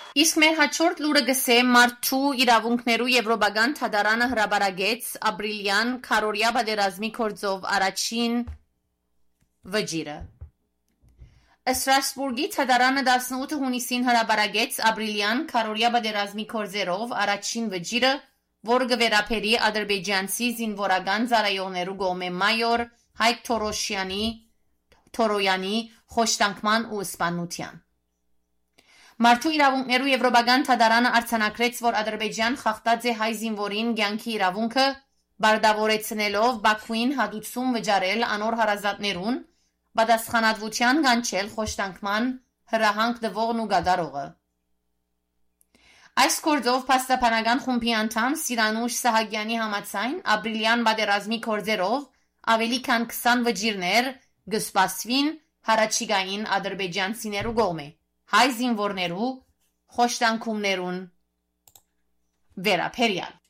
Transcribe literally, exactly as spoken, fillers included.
Իսկ մեր հաջորդ լուրը գսե մարդու իրավունքներու Եվրոպական թադարանը հրաբարագեց ապրիլյան քարորիա պատերազմի գործով առաջին վճիրը։ Ստրասբուրգի թադարանը տասնութ հունիսին հրաբարագեց ապրիլյան քարորիա պատերազմի գործերով առաջին վճիրը, որը կվերապերի ադրբեջանցի զինվորական ծառայողներու կողմէ մայոր Հայկ Թորոշյանի Թորոյանի խոշտանգման ու սպանության։ Մարդու իրավունքներու Եվրոպական թադարանը արձանագրեց, որ Ադրբեջան խախտած է հայ զինվորին կյանքի իրավունքը, բարդավորեցնելով Բաքվին հատուցում վճարել անոր հարազատներուն, պատասխանատվության կանչել խոշտանգման հրահանգ տվողն ու գադարողը։ Այս գործով փաստաբանական խումբի անդամ Սիրանուշ Սահակյանի համաձայն ապրիլյան պատերազմի գործերով ավելի քան քսան վճիրներ կսպասվին հարաճիգային ադրբեջանցիներու կողմէ հայ զինվորներու խոշտանգումներուն վերապերյալ։